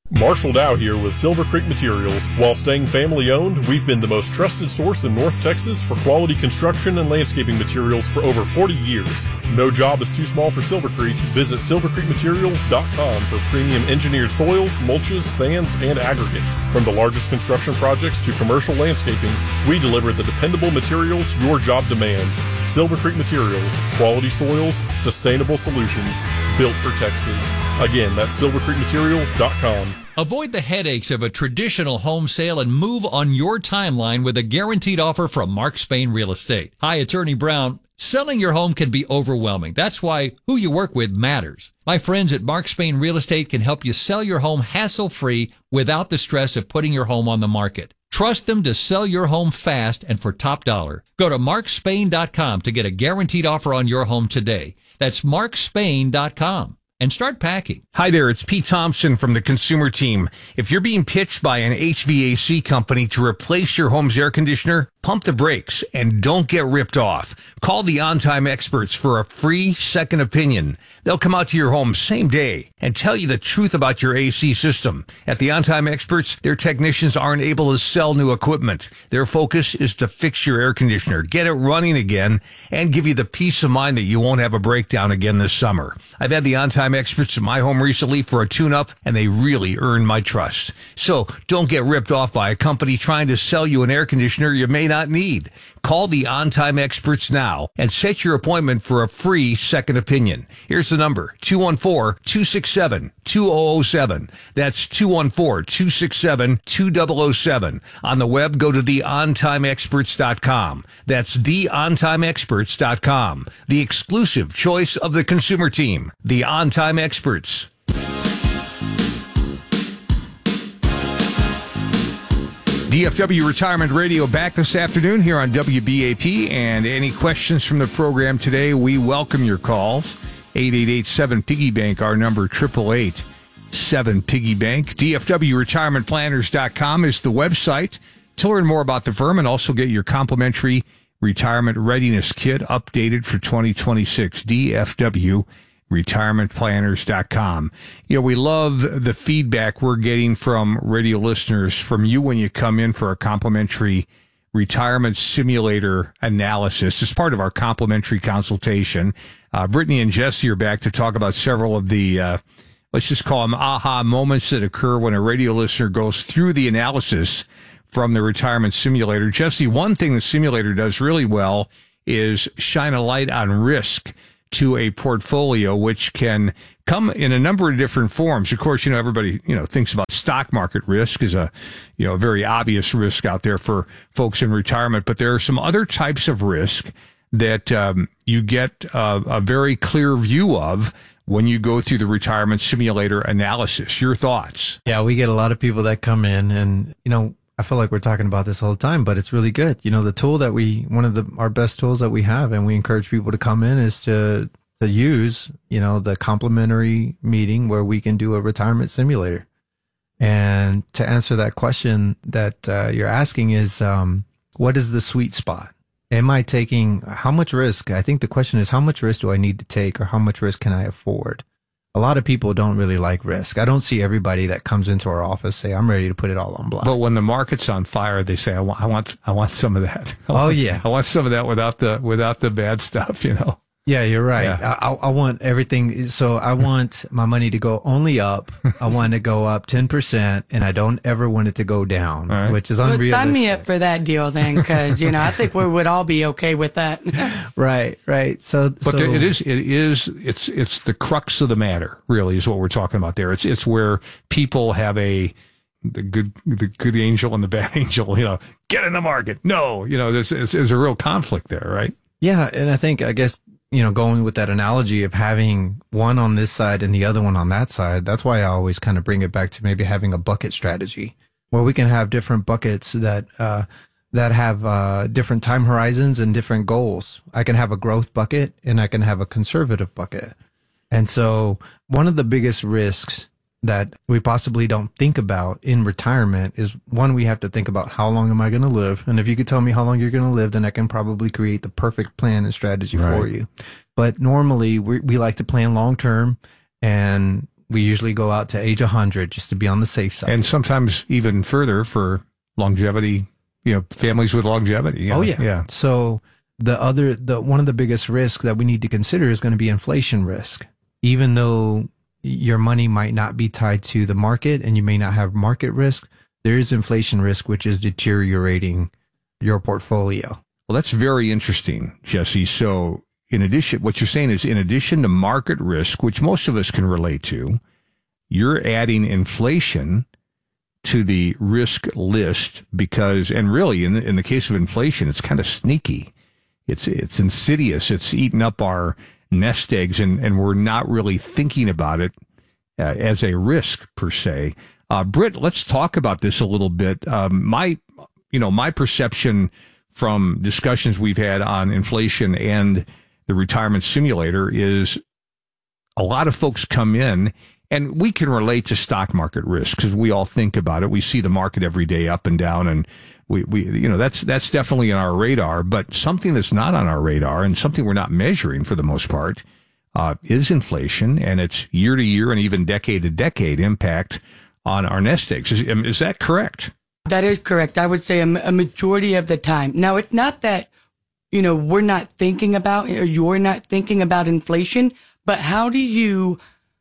Marshall Dow here with Silver Creek Materials. While staying family-owned, we've been the most trusted source in North Texas for quality construction and landscaping materials for over 40 years. No job is too small for Silver Creek. Visit silvercreekmaterials.com for premium engineered soils, mulches, sands, and aggregates. From the largest construction projects to commercial landscaping, we deliver the dependable materials your job demands. Silver Creek Materials, quality soils, sustainable solutions, built for Texas. Again, that's silvercreekmaterials.com. Avoid the headaches of a traditional home sale and move on your timeline with a guaranteed offer from Mark Spain Real Estate. Hi, Attorney Brown. Selling your home can be overwhelming. That's why who you work with matters. My friends at Mark Spain Real Estate can help you sell your home hassle-free without the stress of putting your home on the market. Trust them to sell your home fast and for top dollar. Go to markspain.com to get a guaranteed offer on your home today. That's markspain.com. And start packing. Hi there, it's Pete Thompson from the Consumer Team. If you're being pitched by an HVAC company to replace your home's air conditioner, pump the brakes and don't get ripped off. Call the On Time Experts for a free second opinion. They'll come out to your home same day and tell you the truth about your AC system. At the On Time Experts, their technicians aren't able to sell new equipment. Their focus is to fix your air conditioner, get it running again, and give you the peace of mind that you won't have a breakdown again this summer. I've had the On Time Experts in my home recently for a tune-up, and they really earned my trust. So don't get ripped off by a company trying to sell you an air conditioner you may not need. Call the On Time Experts now and set your appointment for a free second opinion. Here's the number, 214-267-2007. That's 214-267-2007. On the web, go to theontimeexperts.com. That's theontimeexperts.com. The exclusive choice of the Consumer Team. The On Time Experts. DFW Retirement Radio back this afternoon here on WBAP, and any questions from the program today, we welcome your calls. 888-7-PIGGY-BANK, our number, 888-7-PIGGY-BANK. DFWRetirementPlanners.com is the website to learn more about the firm and also get your complimentary retirement readiness kit updated for 2026. DFWRetirementPlanners.com. You know, we love the feedback we're getting from radio listeners, from you when you come in for a complimentary retirement simulator analysis. It's part of our complimentary consultation. Brittany and Jesse are back to talk about several of the, let's just call them aha moments that occur when a radio listener goes through the analysis from the retirement simulator. Jesse, one thing the simulator does really well is shine a light on risk to a portfolio, which can come in a number of different forms. Of course, everybody, thinks about stock market risk as a very obvious risk out there for folks in retirement. But there are some other types of risk that you get a very clear view of when you go through the retirement simulator analysis. Your thoughts? Yeah, we get a lot of people that come in and, I feel like we're talking about this all the time, but it's really good. The tool that one of our best tools that we have, and we encourage people to come in, is to use, the complimentary meeting where we can do a retirement simulator. And to answer that question that you're asking is, what is the sweet spot? Am I taking how much risk? I think the question is, how much risk do I need to take, or how much risk can I afford? A lot of people don't really like risk. I don't see everybody that comes into our office say, I'm ready to put it all on black. But when the market's on fire, they say, I want some of that. Yeah. I want some of that without the bad stuff, Yeah, you're right. Yeah. I want everything. So I want my money to go only up. I want to go up 10%, and I don't ever want it to go down, right, which is unrealistic. Sign me up for that deal then, because, I think we would all be okay with that. Right. It's the crux of the matter, really, is what we're talking about there. It's where people have the good angel and the bad angel, get in the market. No, there's a real conflict there, right? Yeah. And I guess, going with that analogy of having one on this side and the other one on that side, that's why I always kind of bring it back to maybe having a bucket strategy where we can have different buckets that have different time horizons and different goals. I can have a growth bucket and I can have a conservative bucket. And so one of the biggest risks that we possibly don't think about in retirement is, one, we have to think about how long am I going to live? And if you could tell me how long you're going to live, then I can probably create the perfect plan and strategy for you. But normally we like to plan long term, and We usually go out to age 100 just to be on the safe side. And sometimes even further for longevity, families with longevity. Oh, yeah. Yeah. So one of the biggest risks that we need to consider is going to be inflation risk. Even though your money might not be tied to the market and you may not have market risk, there is inflation risk, which is deteriorating your portfolio. Well, that's very interesting, Jesse. So in addition, what you're saying is in addition to market risk, which most of us can relate to, you're adding inflation to the risk list because, and really in the case of inflation, it's kind of sneaky. It's insidious. It's eating up our nest eggs and we're not really thinking about it as a risk per se. Britt, let's talk about this a little bit. My perception from discussions we've had on inflation and the retirement simulator is a lot of folks come in, and we can relate to stock market risk because we all think about it. We see the market every day up and down, and we that's definitely on our radar. But something that's not on our radar and something we're not measuring for the most part is inflation, and its year to year and even decade to decade impact on our nest eggs. Is that correct? That is correct. I would say a majority of the time. Now, it's not that, we're not thinking about, or you're not thinking about inflation, but how are you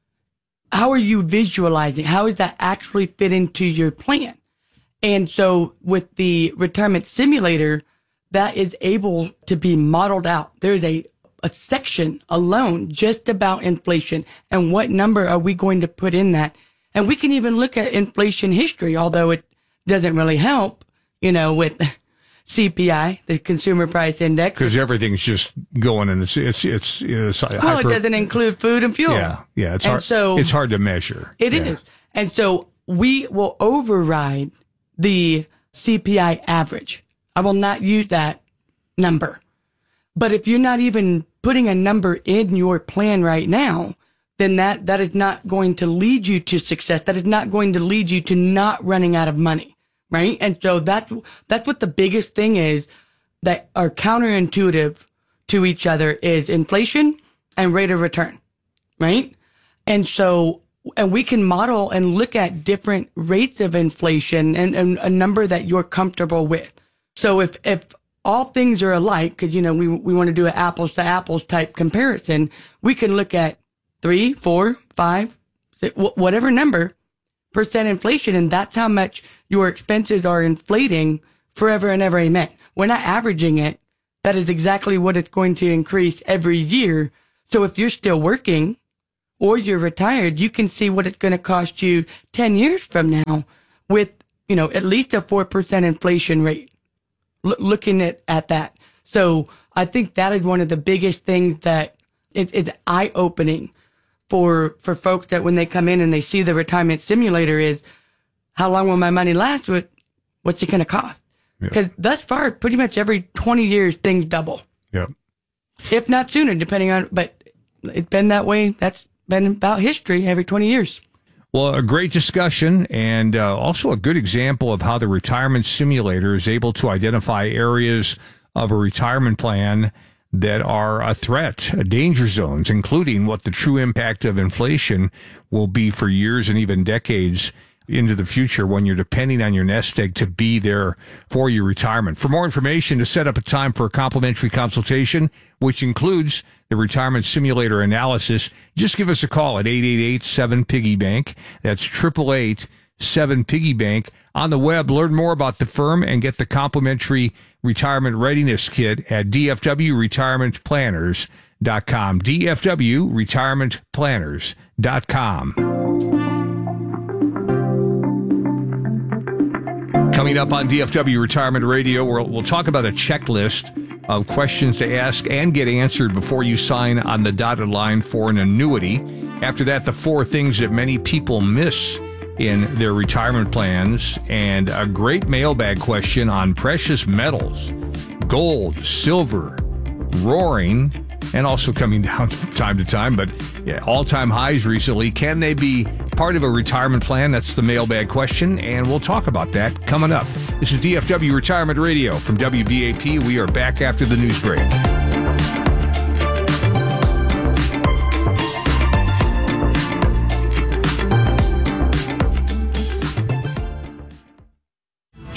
visualizing? How does that actually fit into your plan? And so with the retirement simulator, that is able to be modeled out. There's a section alone just about inflation and what number are we going to put in that. And we can even look at inflation history, although it doesn't really help, with CPI, the Consumer Price Index. Because everything's just going, and it's well, it doesn't include food and fuel. Yeah. It's hard to measure. It is. And so we will override the CPI average. I will not use that number. But if you're not even putting a number in your plan right now, then that is not going to lead you to success. That is not going to lead you to not running out of money. Right. And so that's what the biggest thing is that are counterintuitive to each other is inflation and rate of return. Right. And so, and we can model and look at different rates of inflation and a number that you're comfortable with. So if all things are alike, because, we want to do an apples to apples type comparison, we can look at 3, 4, 5, 6, whatever number percent inflation, and that's how much your expenses are inflating forever and ever. Amen. We're not averaging it. That is exactly what it's going to increase every year. So if you're still working or you're retired, you can see what it's going to cost you 10 years from now with, at least a 4% inflation rate. Looking at that. So I think that is one of the biggest things that it's eye-opening for folks that when they come in and they see the retirement simulator is, how long will my money last? What's it going to cost? Because thus far, pretty much every 20 years, things double. Yeah. If not sooner, depending on, but it's been that way. That's been about history every 20 years. Well, a great discussion and also a good example of how the retirement simulator is able to identify areas of a retirement plan that are a threat, danger zones, including what the true impact of inflation will be for years and even decades into the future when you're depending on your nest egg to be there for your retirement. For more information, to set up a time for a complimentary consultation, which includes the retirement simulator analysis, just give us a call at 888-7-PIGGY-BANK. That's 888-7-PIGGY-BANK. On the web, learn more about the firm and get the complimentary retirement readiness kit at dfwretirementplanners.com. dfwretirementplanners.com. Coming up on DFW Retirement Radio, we'll talk about a checklist of questions to ask and get answered before you sign on the dotted line for an annuity. After that, the 4 things that many people miss in their retirement plans, and a great mailbag question on precious metals, gold, silver, roaring, and also coming down from time to time, but all-time highs recently. Can they be part of a retirement plan? That's the mailbag question, and we'll talk about that coming up. This is DFW Retirement Radio from WBAP. We are back after the news break.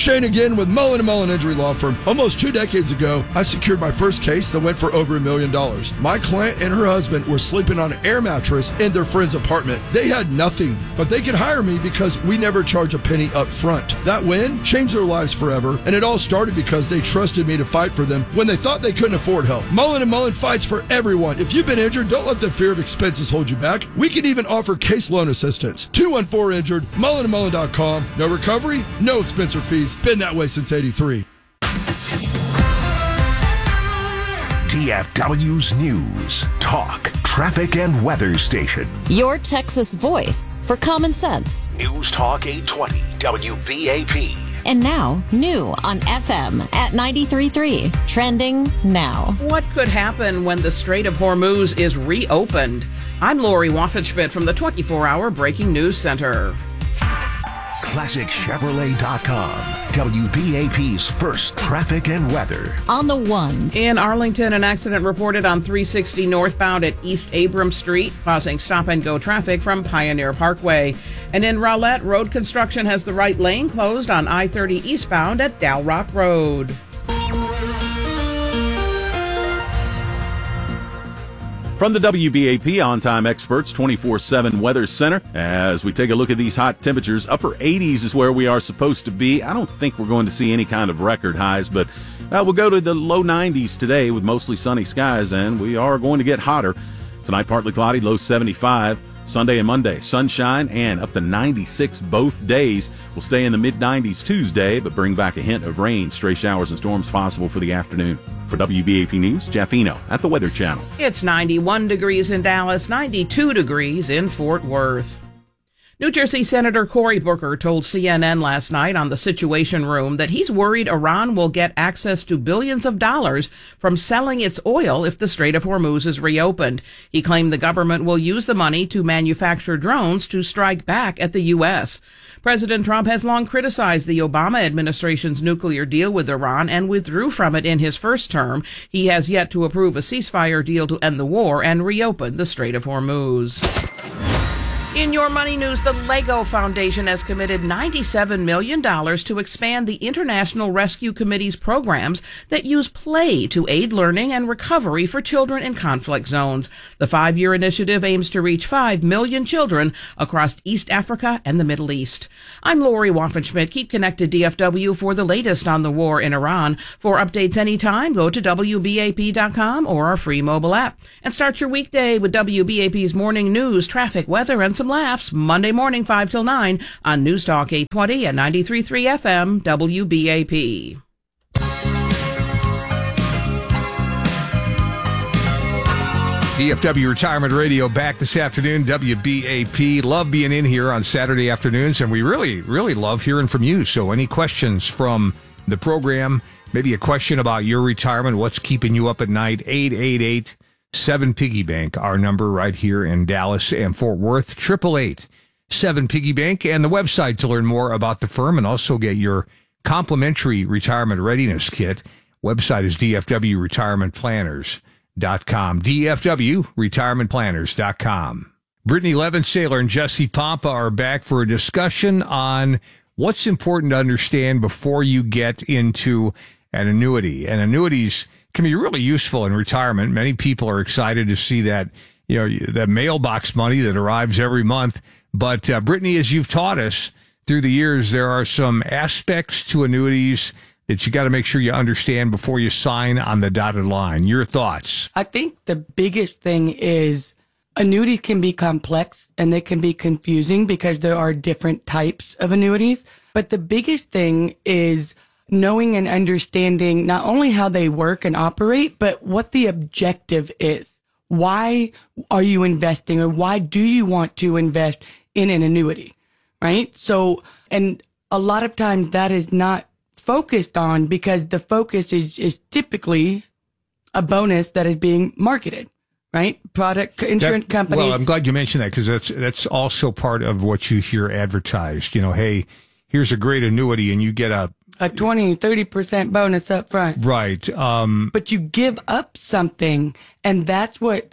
Shane again with Mullen & Mullen Injury Law Firm. Almost 2 decades ago, I secured my first case that went for over $1 million. My client and her husband were sleeping on an air mattress in their friend's apartment. They had nothing, but they could hire me because we never charge a penny up front. That win changed their lives forever, and it all started because they trusted me to fight for them when they thought they couldn't afford help. Mullen & Mullen fights for everyone. If you've been injured, don't let the fear of expenses hold you back. We can even offer case loan assistance. 214-INJURED, mullenandmullen.com. No recovery, no expense or fees. Been that way since 83. DFW's News, Talk, Traffic, and Weather Station. Your Texas voice for common sense. News Talk 820, WBAP. And now, new on FM at 93.3. Trending now. What could happen when the Strait of Hormuz is reopened? I'm Lori Waffenschmidt from the 24-hour Breaking News Center. ClassicChevrolet.com, WBAP's first traffic and weather. On the ones. In Arlington, an accident reported on 360 northbound at East Abram Street, causing stop-and-go traffic from Pioneer Parkway. And in Rowlett, road construction has the right lane closed on I-30 eastbound at Dow Rock Road. From the WBAP On-Time Experts 24/7 Weather Center, as we take a look at these hot temperatures, upper 80s is where we are supposed to be. I don't think we're going to see any kind of record highs, but we'll go to the low 90s today with mostly sunny skies, and we are going to get hotter. Tonight, partly cloudy, low 75. Sunday and Monday, sunshine and up to 96 both days. We'll stay in the mid-90s Tuesday, but bring back a hint of rain. Stray showers and storms possible for the afternoon. For WBAP News, Jeff Eno at the Weather Channel. It's 91 degrees in Dallas, 92 degrees in Fort Worth. New Jersey Senator Cory Booker told CNN last night on the Situation Room that he's worried Iran will get access to billions of dollars from selling its oil if the Strait of Hormuz is reopened. He claimed the government will use the money to manufacture drones to strike back at the U.S. President Trump has long criticized the Obama administration's nuclear deal with Iran and withdrew from it in his first term. He has yet to approve a ceasefire deal to end the war and reopen the Strait of Hormuz. In your money news, the LEGO Foundation has committed $97 million to expand the International Rescue Committee's programs that use play to aid learning and recovery for children in conflict zones. The 5-year initiative aims to reach 5 million children across East Africa and the Middle East. I'm Lori Waffenschmidt. Keep connected DFW for the latest on the war in Iran. For updates anytime, go to WBAP.com or our free mobile app. And start your weekday with WBAP's morning news, traffic, weather, and some laughs Monday morning 5 till 9 on News Talk 820 and 93.3 FM WBAP. DFW Retirement Radio back this afternoon. WBAP. Love being in here on Saturday afternoons, and we really, really love hearing from you. So any questions from the program, maybe a question about your retirement, what's keeping you up at night, 888-7-PIGGY-BANK, our number right here in Dallas and Fort Worth, 888-7-PIGGY-BANK, and the website to learn more about the firm and also get your complimentary retirement readiness kit. Website is DFWRetirementPlanners.com. DFWRetirementPlanners.com. Brittany Levensaler and Jesse Pompa are back for a discussion on what's important to understand before you get into an annuity. And annuities can be really useful in retirement. Many people are excited to see that, that mailbox money that arrives every month. But Brittany, as you've taught us through the years, there are some aspects to annuities that you got to make sure you understand before you sign on the dotted line. Your thoughts? I think the biggest thing is annuities can be complex and they can be confusing because there are different types of annuities. But the biggest thing is knowing and understanding not only how they work and operate, but what the objective is. Why are you investing, or why do you want to invest in an annuity, right? So, and a lot of times that is not focused on because the focus is typically a bonus that is being marketed, right? Insurance companies. Well, I'm glad you mentioned that because that's also part of what you hear advertised. Hey, here's a great annuity and you get a 20-30% bonus up front. Right. But you give up something, and that's what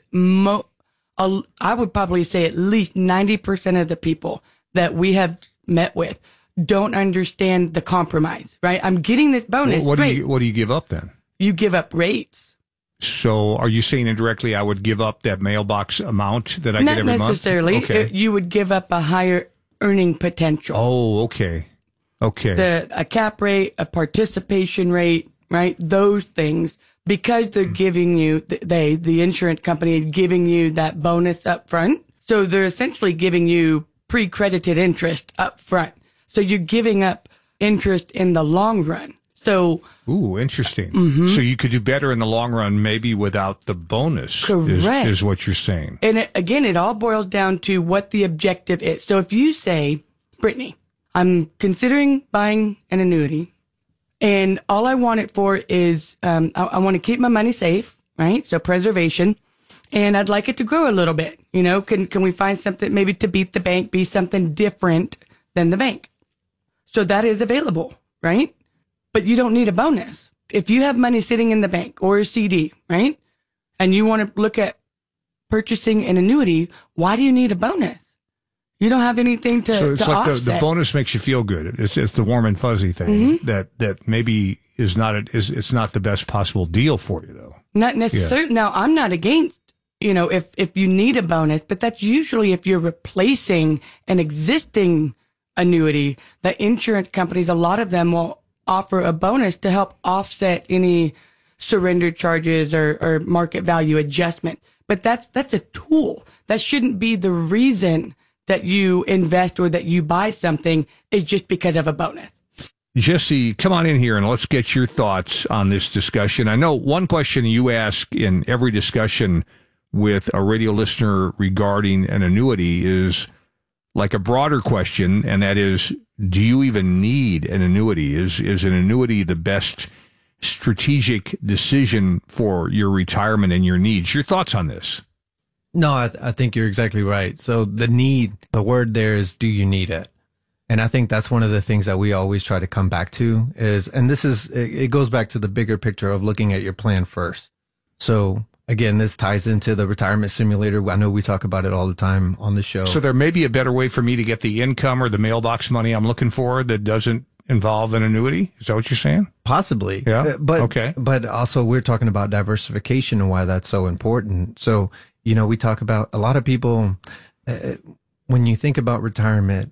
I would probably say at least 90% of the people that we have met with don't understand the compromise, right? I'm getting this bonus. What do you give up then? You give up rates. So are you saying indirectly I would give up that mailbox amount that I get every month? Not necessarily. Okay. You would give up a higher earning potential. Oh, okay. Okay. A cap rate, a participation rate, right? Those things, because they're giving you, the insurance company is giving you that bonus up front. So they're essentially giving you pre-credited interest up front. So you're giving up interest in the long run. So, ooh, interesting. So you could do better in the long run, maybe without the bonus. Correct. Is what you're saying. And it all boils down to what the objective is. So if you say, Brittany, I'm considering buying an annuity, and all I want it for is I want to keep my money safe, right? So preservation, and I'd like it to grow a little bit. You know, can we find something maybe to beat the bank, be something different than the bank? So that is available, right? But you don't need a bonus. If you have money sitting in the bank or a CD, right? And you want to look at purchasing an annuity, why do you need a bonus? You don't have anything to So it's to like offset. the bonus makes you feel good. It's the warm and fuzzy thing that maybe is not it's not the best possible deal for you though. Not necessarily. Now, I'm not against, if you need a bonus, but that's usually if you're replacing an existing annuity. The insurance companies, a lot of them will offer a bonus to help offset any surrender charges or market value adjustment. But that's a tool. That shouldn't be the reason that you invest or that you buy something, is just because of a bonus. Jesse, come on in here and let's get your thoughts on this discussion. I know one question you ask in every discussion with a radio listener regarding an annuity is like a broader question, and that is, do you even need an annuity? Is an annuity the best strategic decision for your retirement and your needs? Your thoughts on this? No, I think you're exactly right. So the word there is, do you need it? And I think that's one of the things that we always try to come back to it goes back to the bigger picture of looking at your plan first. So again, this ties into the retirement simulator. I know we talk about it all the time on the show. So there may be a better way for me to get the income or the mailbox money I'm looking for that doesn't involve an annuity? Is that what you're saying? Possibly. Yeah. But also we're talking about diversification and why that's so important. So, we talk about a lot of people, when you think about retirement,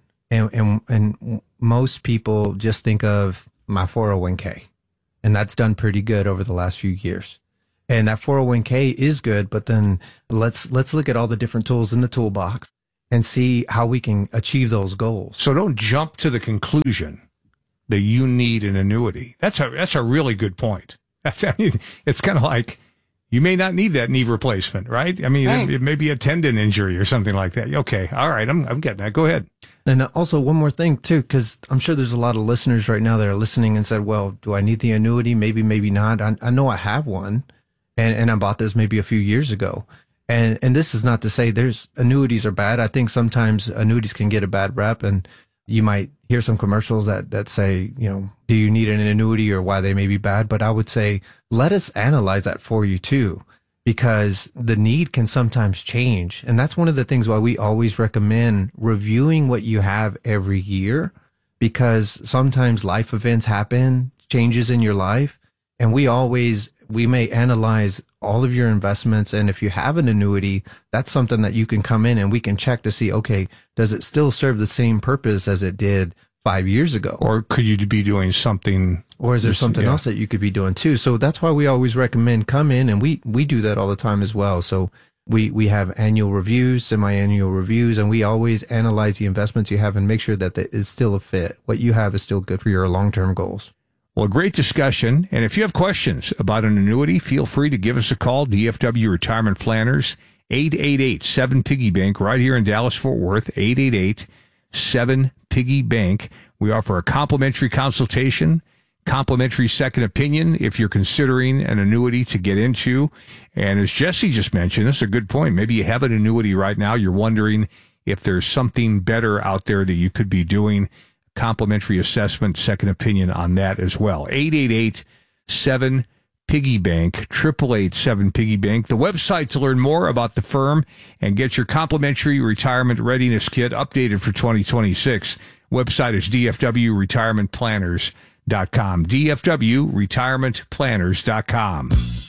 and most people just think of my 401k, and that's done pretty good over the last few years. And that 401k is good, but then let's look at all the different tools in the toolbox and see how we can achieve those goals. So don't jump to the conclusion that you need an annuity. That's a really good point. It's kind of like you may not need that knee replacement, right? I mean, right. It may be a tendon injury or something like that. Okay, all right, I'm getting that. Go ahead. And also one more thing too, because I'm sure there's a lot of listeners right now that are listening and said, "Well, do I need the annuity? Maybe not. I know I have one, and I bought this maybe a few years ago." And this is not to say there's annuities are bad. I think sometimes annuities can get a bad rep, and you might hear some commercials that say, do you need an annuity or why they may be bad? But I would say, let us analyze that for you too, because the need can sometimes change. And that's one of the things why we always recommend reviewing what you have every year, because sometimes life events happen, changes in your life. And we may analyze all of your investments. And if you have an annuity, that's something that you can come in and we can check to see, okay, does it still serve the same purpose as it did 5 years ago? Or could you be doing something? Or is there something else that you could be doing too? So that's why we always recommend come in, and we do that all the time as well. So we have annual reviews, semi-annual reviews, and we always analyze the investments you have and make sure that it's still a fit. What you have is still good for your long-term goals. Well, great discussion. And if you have questions about an annuity, feel free to give us a call. DFW Retirement Planners, 888-7-PIGGY-BANK, right here in Dallas-Fort Worth, 888-7-PIGGY-BANK. We offer a complimentary consultation, complimentary second opinion if you're considering an annuity to get into. And as Jesse just mentioned, this is a good point. Maybe you have an annuity right now. You're wondering if there's something better out there that you could be doing. Complimentary assessment, second opinion on that as well. 888-7-PIGGY-BANK, 888-7-PIGGY-BANK. The website to learn more about the firm and get your complimentary retirement readiness kit updated for 2026. Website is dfwretirementplanners.com. dfwretirementplanners.com.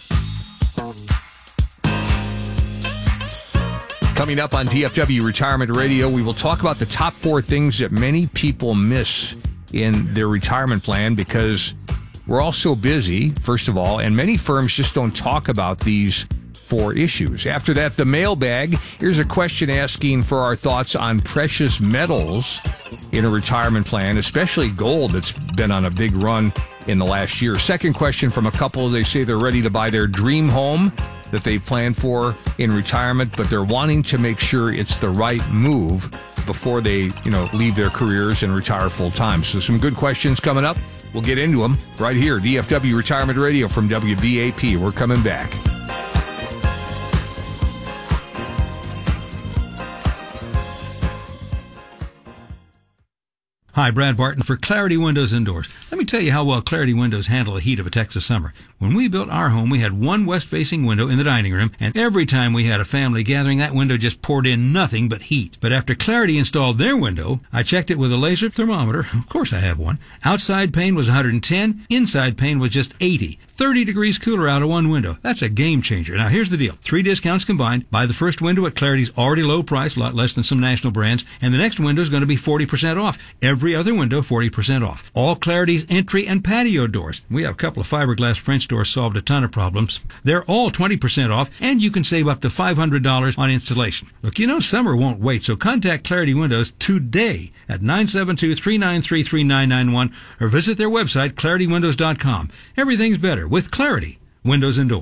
Coming up on DFW Retirement Radio, we will talk about the top 4 things that many people miss in their retirement plan because we're all so busy, first of all, and many firms just don't talk about these 4 issues. After that, the mailbag. Here's a question asking for our thoughts on precious metals in a retirement plan, especially gold that's been on a big run in the last year. Second question from a couple. They say they're ready to buy their dream home that they plan for in retirement, but they're wanting to make sure it's the right move before they, leave their careers and retire full time. So some good questions coming up. We'll get into them right here. DFW Retirement Radio from WBAP. We're coming back. Hi, Brad Barton for Clarity Windows and Doors. Let me tell you how well Clarity Windows handle the heat of a Texas summer. When we built our home, we had one west-facing window in the dining room, and every time we had a family gathering, that window just poured in nothing but heat. But after Clarity installed their window, I checked it with a laser thermometer. Of course I have one. Outside pane was 110, inside pane was just 80. 30 degrees cooler out of one window. That's a game changer. Now, here's the deal. 3 discounts combined. Buy the first window at Clarity's already low price, a lot less than some national brands, and the next window is going to be 40% off. Every other window, 40% off. All Clarity's entry and patio doors. We have a couple of fiberglass French doors, solved a ton of problems. They're all 20% off, and you can save up to $500 on installation. Look, summer won't wait, so contact Clarity Windows today at 972-393-3991 or visit their website, ClarityWindows.com. Everything's better with Clarity Windows and Doors.